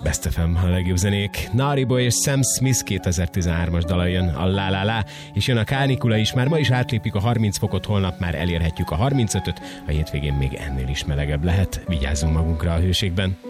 Best FM a legjobb zenék. Naribo és Sam Smith 2013-as dala jön, a La La La, és jön a kánikula is, már ma is átlépjük a 30 fokot, holnap már elérhetjük a 35-öt, a hétvégén még ennél is melegebb lehet. Vigyázzunk magunkra a hőségben.